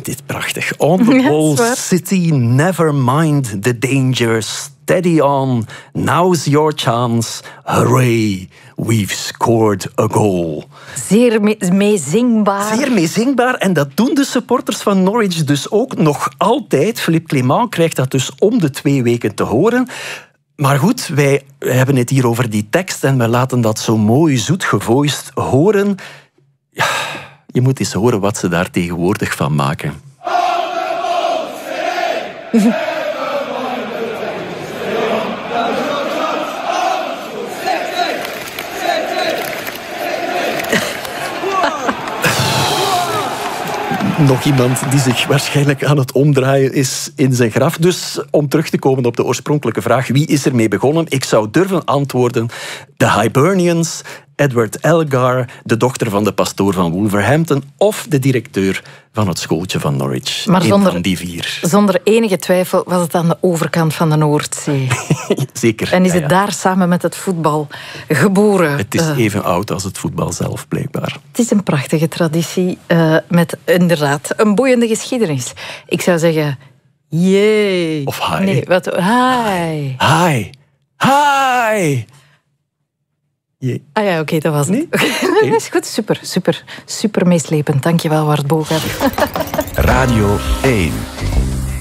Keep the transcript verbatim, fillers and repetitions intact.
vind dit prachtig. On the whole city, never mind the dangers. Steady on, now's your chance. Hooray, we've scored a goal. Zeer me- meezingbaar. Zeer meezingbaar. En dat doen de supporters van Norwich dus ook nog altijd. Philippe Clement krijgt dat dus om de twee weken te horen. Maar goed, wij hebben het hier over die tekst en we laten dat zo mooi zoet gevoiced horen. Ja, je moet eens horen wat ze daar tegenwoordig van maken. Nog iemand die zich waarschijnlijk aan het omdraaien is in zijn graf. Dus om terug te komen op de oorspronkelijke vraag, wie is ermee begonnen? Ik zou durven antwoorden, de Hibernians, Edward Elgar, de dochter van de pastoor van Wolverhampton of de directeur van het schooltje van Norwich. Maar zonder, van die vier. Zonder enige twijfel was het aan de overkant van de Noordzee. Zeker. En is het ja, ja. daar samen met het voetbal geboren. Het is even oud als het voetbal zelf, blijkbaar. Het is een prachtige traditie uh, met inderdaad een boeiende geschiedenis. Ik zou zeggen, jee. Of hi. Nee, wat? Hi. Hi. Hi. Jee. Ah ja, oké, okay, dat was het. Nee? Okay. Dat is goed, super, super, super meeslepend. Dankjewel, Wart Bogert. Radio één.